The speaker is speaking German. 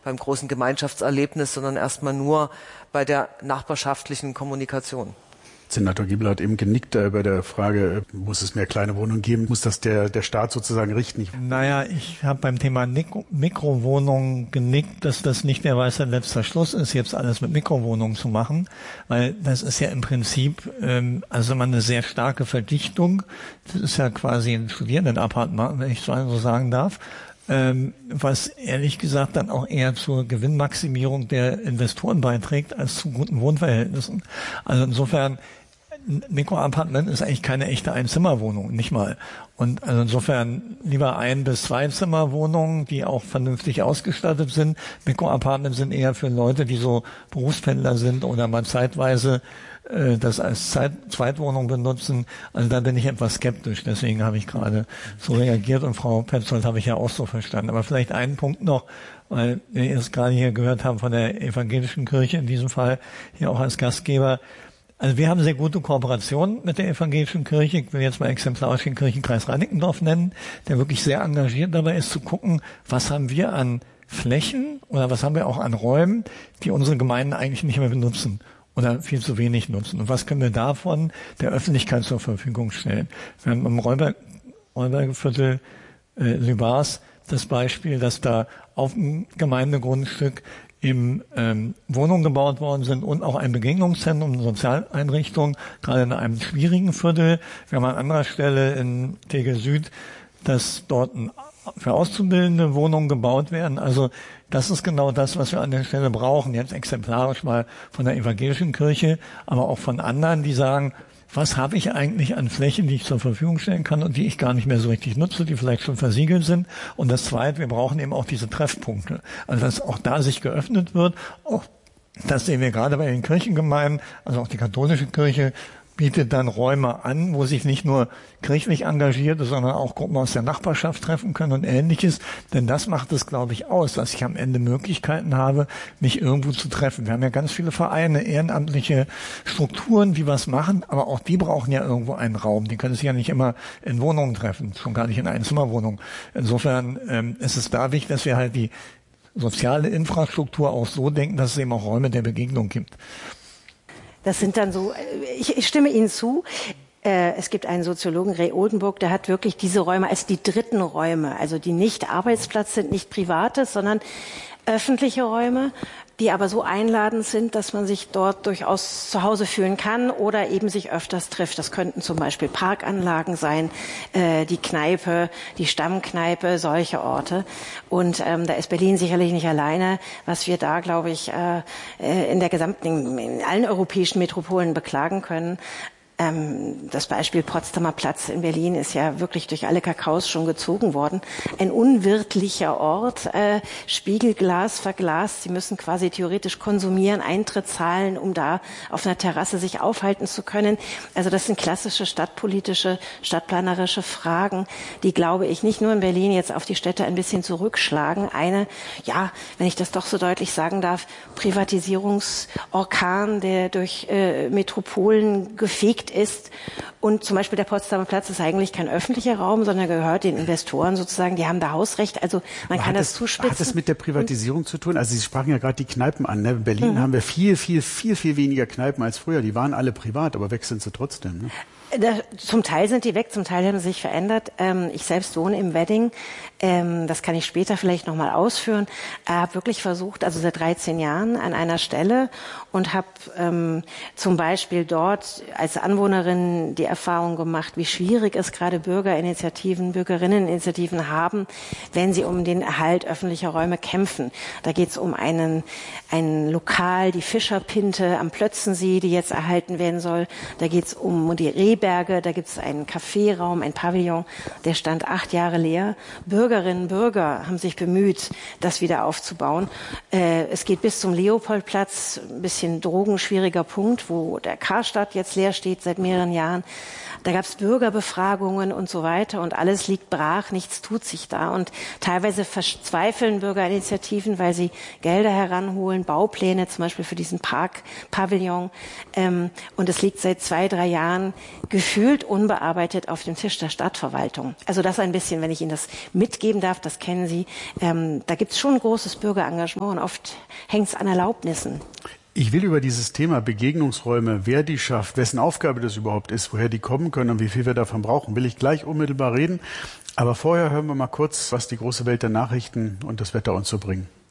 beim großen Gemeinschaftserlebnis, sondern erstmal nur bei der nachbarschaftlichen Kommunikation. Senator Giebel hat eben genickt bei der Frage, muss es mehr kleine Wohnungen geben? Muss das der Staat sozusagen richten? Naja, ich habe beim Thema Mikrowohnungen genickt, dass das nicht der Weisheit letzter Schluss ist, jetzt alles mit Mikrowohnungen zu machen, weil das ist ja im Prinzip also mal eine sehr starke Verdichtung. Das ist ja quasi ein Studierendenappartement, wenn ich so sagen darf. Was ehrlich gesagt dann auch eher zur Gewinnmaximierung der Investoren beiträgt als zu guten Wohnverhältnissen. Also insofern, ein Mikroappartement ist eigentlich keine echte Einzimmerwohnung, nicht mal. Und also insofern lieber 1- bis 2-Zimmerwohnungen, die auch vernünftig ausgestattet sind. Mikroappartements sind eher für Leute, die so Berufspendler sind oder mal zeitweise das als Zweitwohnung benutzen. Also da bin ich etwas skeptisch. Deswegen habe ich gerade so reagiert und Frau Petzold habe ich ja auch so verstanden. Aber vielleicht einen Punkt noch, weil wir es gerade hier gehört haben von der evangelischen Kirche, in diesem Fall hier auch als Gastgeber. Also wir haben sehr gute Kooperation mit der evangelischen Kirche. Ich will jetzt mal exemplarisch den Kirchenkreis Reinickendorf nennen, der wirklich sehr engagiert dabei ist zu gucken, was haben wir an Flächen oder was haben wir auch an Räumen, die unsere Gemeinden eigentlich nicht mehr benutzen oder viel zu wenig nutzen. Und was können wir davon der Öffentlichkeit zur Verfügung stellen? Wir haben im Räuberviertel Lübars das Beispiel, dass da auf dem Gemeindegrundstück im Wohnungen gebaut worden sind und auch ein Begegnungszentrum, eine Sozialeinrichtung, gerade in einem schwierigen Viertel. Wir haben an anderer Stelle in Tegel Süd, dass dort für Auszubildende Wohnungen gebaut werden. Also das ist genau das, was wir an der Stelle brauchen. Jetzt exemplarisch mal von der evangelischen Kirche, aber auch von anderen, die sagen, was habe ich eigentlich an Flächen, die ich zur Verfügung stellen kann und die ich gar nicht mehr so richtig nutze, die vielleicht schon versiegelt sind. Und das Zweite, wir brauchen eben auch diese Treffpunkte. Also dass auch da sich geöffnet wird. Auch das sehen wir gerade bei den Kirchengemeinden, also auch die katholische Kirche bietet dann Räume an, wo sich nicht nur kirchlich Engagierte, sondern auch Gruppen aus der Nachbarschaft treffen können und Ähnliches. Denn das macht es, glaube ich, aus, dass ich am Ende Möglichkeiten habe, mich irgendwo zu treffen. Wir haben ja ganz viele Vereine, ehrenamtliche Strukturen, die was machen, aber auch die brauchen ja irgendwo einen Raum. Die können sich ja nicht immer in Wohnungen treffen, schon gar nicht in Einzimmerwohnungen. Insofern ist es da wichtig, dass wir halt die soziale Infrastruktur auch so denken, dass es eben auch Räume der Begegnung gibt. Das sind dann so, ich stimme Ihnen zu. Es gibt einen Soziologen, Ray Oldenburg, der hat wirklich diese Räume als die dritten Räume, also die nicht Arbeitsplatz sind, nicht Privates, sondern öffentliche Räume, die aber so einladend sind, dass man sich dort durchaus zu Hause fühlen kann oder eben sich öfters trifft. Das könnten zum Beispiel Parkanlagen sein, die Kneipe, die Stammkneipe, solche Orte. Und da ist Berlin sicherlich nicht alleine, was wir da, glaube ich, in allen europäischen Metropolen beklagen können. Das Beispiel Potsdamer Platz in Berlin ist ja wirklich durch alle Kakaos schon gezogen worden. Ein unwirtlicher Ort, Spiegelglas verglast. Sie müssen quasi theoretisch konsumieren, Eintritt zahlen, um da auf einer Terrasse sich aufhalten zu können. Also das sind klassische stadtpolitische, stadtplanerische Fragen, die, glaube ich, nicht nur in Berlin jetzt auf die Städte ein bisschen zurückschlagen. Eine, ja, wenn ich das doch so deutlich sagen darf, Privatisierungsorkan, der durch Metropolen gefegt ist. Und zum Beispiel der Potsdamer Platz ist eigentlich kein öffentlicher Raum, sondern gehört den Investoren sozusagen. Die haben da Hausrecht. Also man kann das zuspitzen. Hat das mit der Privatisierung zu tun? Also Sie sprachen ja gerade die Kneipen an. Ne? In Berlin haben wir viel weniger Kneipen als früher. Die waren alle privat, aber weg sind sie trotzdem. Ne? Zum Teil sind die weg, zum Teil haben sie sich verändert. Ich selbst wohne im Wedding. Das kann ich später vielleicht nochmal ausführen. Habe wirklich versucht, also seit 13 Jahren an einer Stelle und habe zum Beispiel dort als Anwohnerin die Erfahrung gemacht, wie schwierig es gerade Bürgerinneninitiativen haben, wenn sie um den Erhalt öffentlicher Räume kämpfen. Da geht es um ein Lokal, die Fischerpinte am Plötzensee, die jetzt erhalten werden soll. Da geht es um die Rehberge, da gibt es einen Caféraum, ein Pavillon, der stand 8 Jahre leer. Bürgerinnen und Bürger haben sich bemüht, das wieder aufzubauen. Es geht bis zum Leopoldplatz, ein bisschen drogenschwieriger Punkt, wo der Karstadt jetzt leer steht seit mehreren Jahren. Da gab es Bürgerbefragungen und so weiter und alles liegt brach, nichts tut sich da. Und teilweise verzweifeln Bürgerinitiativen, weil sie Gelder heranholen, Baupläne zum Beispiel für diesen Park-Pavillon. Und es liegt seit 2-3 Jahren gefühlt unbearbeitet auf dem Tisch der Stadtverwaltung. Also das ein bisschen, wenn ich Ihnen das mitgebe. geben darf, das kennen Sie. Da gibt es schon ein großes Bürgerengagement und oft hängt es an Erlaubnissen. Ich will über dieses Thema Begegnungsräume, wer die schafft, wessen Aufgabe das überhaupt ist, woher die kommen können und wie viel wir davon brauchen, will ich gleich unmittelbar reden. Aber vorher hören wir mal kurz, was die große Welt der Nachrichten und das Wetter uns so bringen.